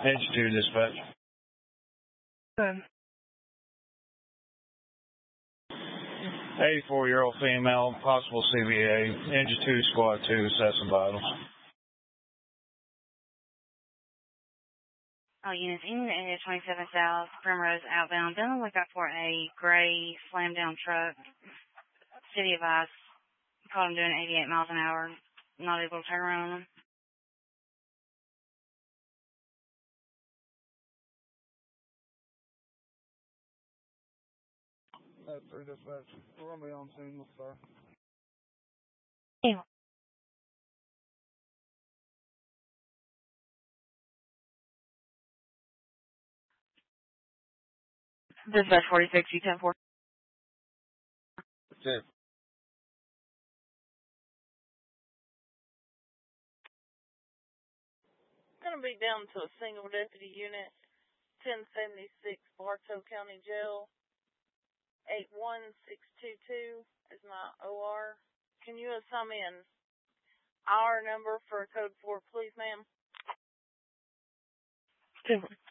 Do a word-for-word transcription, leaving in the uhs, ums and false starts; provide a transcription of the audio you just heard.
Edge two dispatch. Good. eighty-four-year-old female, possible C V A. Engine two, squad two, assessing vitals. All units in the area twenty-seven South, Primrose outbound. Been on the lookout for a gray slam down truck. City of Ice. Caught him doing eighty-eight miles an hour. Not able to turn around on him. That's three dispatch. We're going to be on scene with sir. Yeah. Dispatch forty-six, U ten four. Check. Going to be down to a single deputy unit, ten seventy-six Bartow County Jail. eight one six two two is my O R. Can you assign me an our number for code four, please, ma'am? Super.